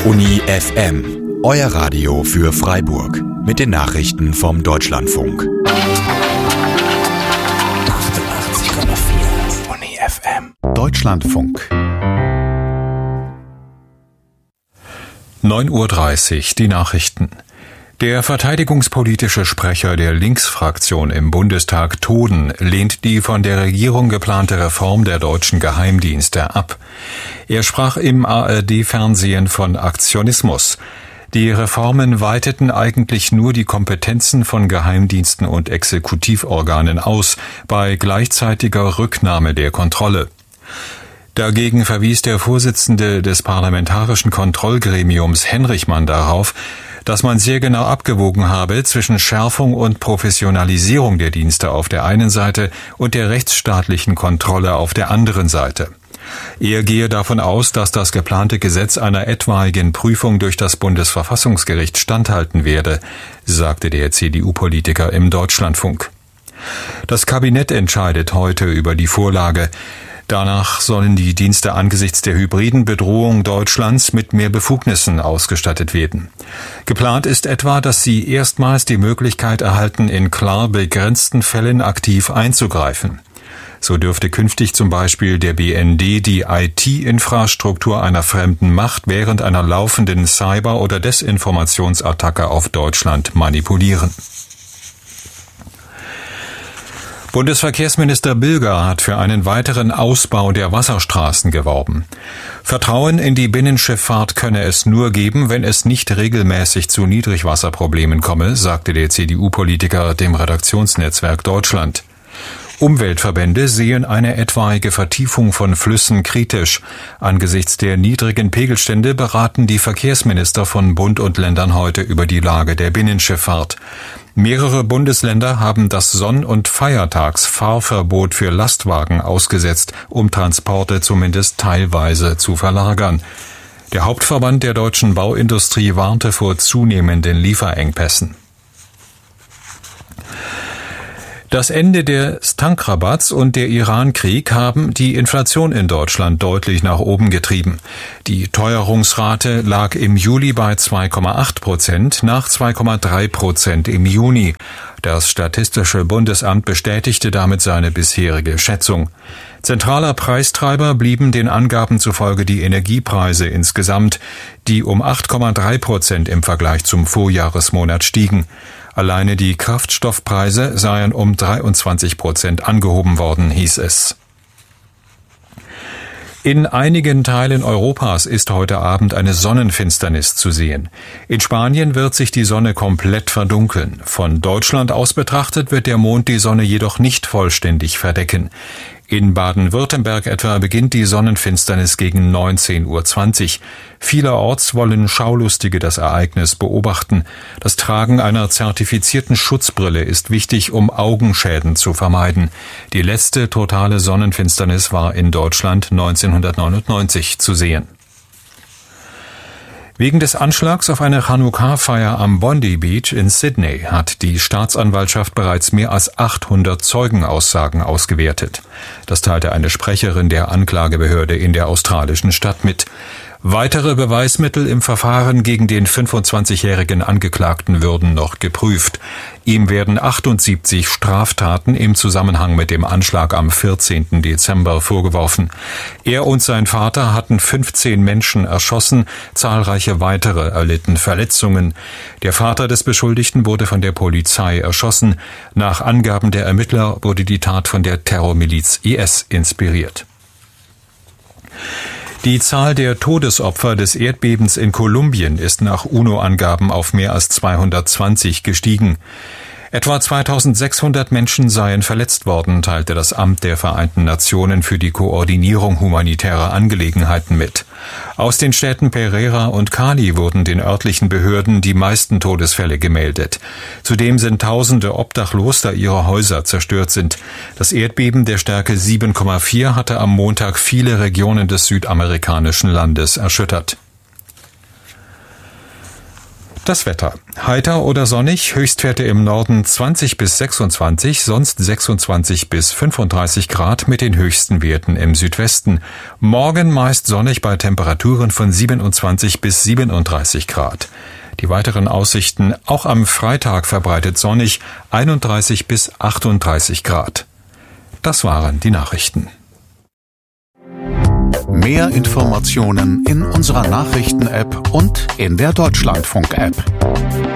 Uni FM, euer Radio für Freiburg. Mit den Nachrichten vom Deutschlandfunk. 88,4 Uni FM. Deutschlandfunk. 9:30 Uhr, die Nachrichten. Der verteidigungspolitische Sprecher der Linksfraktion im Bundestag, Toden, lehnt die von der Regierung geplante Reform der deutschen Geheimdienste ab. Er sprach im ARD-Fernsehen von Aktionismus. Die Reformen weiteten eigentlich nur die Kompetenzen von Geheimdiensten und Exekutivorganen aus, bei gleichzeitiger Rücknahme der Kontrolle. Dagegen verwies der Vorsitzende des Parlamentarischen Kontrollgremiums Henrichmann darauf, dass man sehr genau abgewogen habe zwischen Schärfung und Professionalisierung der Dienste auf der einen Seite und der rechtsstaatlichen Kontrolle auf der anderen Seite. Er gehe davon aus, dass das geplante Gesetz einer etwaigen Prüfung durch das Bundesverfassungsgericht standhalten werde, sagte der CDU-Politiker im Deutschlandfunk. Das Kabinett entscheidet heute über die Vorlage. Danach sollen die Dienste angesichts der hybriden Bedrohung Deutschlands mit mehr Befugnissen ausgestattet werden. Geplant ist etwa, dass sie erstmals die Möglichkeit erhalten, in klar begrenzten Fällen aktiv einzugreifen. So dürfte künftig zum Beispiel der BND die IT-Infrastruktur einer fremden Macht während einer laufenden Cyber- oder Desinformationsattacke auf Deutschland manipulieren. Bundesverkehrsminister Bilger hat für einen weiteren Ausbau der Wasserstraßen geworben. Vertrauen in die Binnenschifffahrt könne es nur geben, wenn es nicht regelmäßig zu Niedrigwasserproblemen komme, sagte der CDU-Politiker dem Redaktionsnetzwerk Deutschland. Umweltverbände sehen eine etwaige Vertiefung von Flüssen kritisch. Angesichts der niedrigen Pegelstände beraten die Verkehrsminister von Bund und Ländern heute über die Lage der Binnenschifffahrt. Mehrere Bundesländer haben das Sonn- und Feiertagsfahrverbot für Lastwagen ausgesetzt, um Transporte zumindest teilweise zu verlagern. Der Hauptverband der deutschen Bauindustrie warnte vor zunehmenden Lieferengpässen. Das Ende des Tankrabatts und der Iran-Krieg haben die Inflation in Deutschland deutlich nach oben getrieben. Die Teuerungsrate lag im Juli bei 2,8%, nach 2,3% im Juni. Das Statistische Bundesamt bestätigte damit seine bisherige Schätzung. Zentraler Preistreiber blieben den Angaben zufolge die Energiepreise insgesamt, die um 8,3% im Vergleich zum Vorjahresmonat stiegen. Alleine die Kraftstoffpreise seien um 23% angehoben worden, hieß es. In einigen Teilen Europas ist heute Abend eine Sonnenfinsternis zu sehen. In Spanien wird sich die Sonne komplett verdunkeln. Von Deutschland aus betrachtet wird der Mond die Sonne jedoch nicht vollständig verdecken. In Baden-Württemberg etwa beginnt die Sonnenfinsternis gegen 19:20 Uhr. Vielerorts wollen Schaulustige das Ereignis beobachten. Das Tragen einer zertifizierten Schutzbrille ist wichtig, um Augenschäden zu vermeiden. Die letzte totale Sonnenfinsternis war in Deutschland 1999 zu sehen. Wegen des Anschlags auf eine Chanukka-Feier am Bondi Beach in Sydney hat die Staatsanwaltschaft bereits mehr als 800 Zeugenaussagen ausgewertet. Das teilte eine Sprecherin der Anklagebehörde in der australischen Stadt mit. Weitere Beweismittel im Verfahren gegen den 25-jährigen Angeklagten würden noch geprüft. Ihm werden 78 Straftaten im Zusammenhang mit dem Anschlag am 14. Dezember vorgeworfen. Er und sein Vater hatten 15 Menschen erschossen, zahlreiche weitere erlitten Verletzungen. Der Vater des Beschuldigten wurde von der Polizei erschossen. Nach Angaben der Ermittler wurde die Tat von der Terrormiliz IS inspiriert. Die Zahl der Todesopfer des Erdbebens in Kolumbien ist nach UNO-Angaben auf mehr als 220 gestiegen. Etwa 2600 Menschen seien verletzt worden, teilte das Amt der Vereinten Nationen für die Koordinierung humanitärer Angelegenheiten mit. Aus den Städten Pereira und Cali wurden den örtlichen Behörden die meisten Todesfälle gemeldet. Zudem sind Tausende obdachlos, da ihre Häuser zerstört sind. Das Erdbeben der Stärke 7,4 hatte am Montag viele Regionen des südamerikanischen Landes erschüttert. Das Wetter. Heiter oder sonnig, Höchstwerte im Norden 20 bis 26, sonst 26 bis 35 Grad mit den höchsten Werten im Südwesten. Morgen meist sonnig bei Temperaturen von 27 bis 37 Grad. Die weiteren Aussichten auch am Freitag verbreitet sonnig, 31 bis 38 Grad. Das waren die Nachrichten. Mehr Informationen in unserer Nachrichten-App und in der Deutschlandfunk-App.